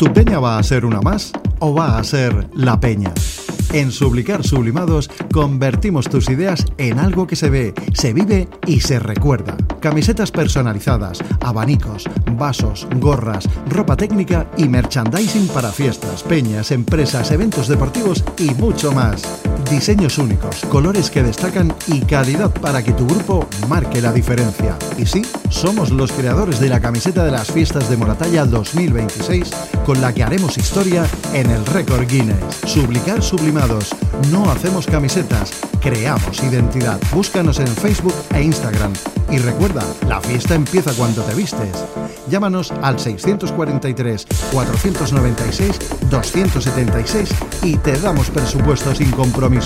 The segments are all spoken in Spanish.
¿Tu peña va a ser una más o va a ser la peña? En Sublicar Sublimados convertimos tus ideas en algo que se ve, se vive y se recuerda. Camisetas personalizadas, abanicos, vasos, gorras, ropa técnica y merchandising para fiestas, peñas, empresas, eventos deportivos y mucho más. Diseños únicos, colores que destacan y calidad para que tu grupo marque la diferencia. Y sí, somos los creadores de la camiseta de las fiestas de Moratalla 2026, con la que haremos historia en el récord Guinness. Sublicar Sublimados. No hacemos camisetas, creamos identidad. Búscanos en Facebook e Instagram. Y recuerda, la fiesta empieza cuando te vistes. Llámanos al 643 496 276 y te damos presupuesto sin compromiso.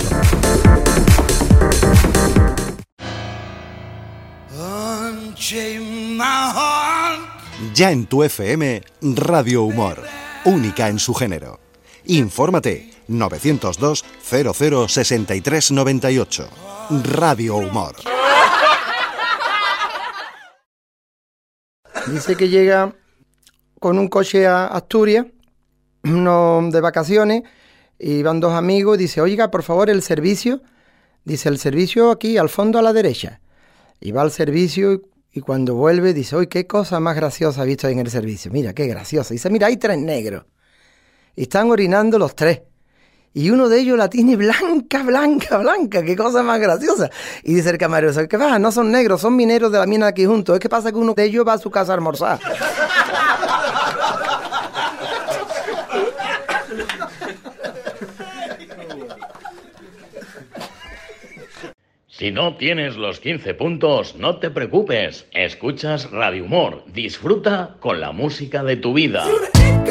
Ya en tu FM, Radio Humor, única en su género. Infórmate 902 00 63 98. Radio Humor. Dice que llega con un coche a Asturias, uno de vacaciones, y van dos amigos, y dice, oiga, por favor, el servicio. Dice, el servicio aquí, al fondo a la derecha. Y va al servicio y cuando vuelve dice, oye, qué cosa más graciosa he visto en el servicio. Mira, qué gracioso. Dice, mira, hay 3 negros. Y están orinando los 3. Y uno de ellos la tiene blanca, blanca, blanca. Qué cosa más graciosa. Y dice el camarero, ¿qué va? No son negros, son mineros de la mina aquí juntos. Es que pasa que uno de ellos va a su casa a almorzar. Si no tienes los 15 puntos, no te preocupes. Escuchas Radio Humor. Disfruta con la música de tu vida.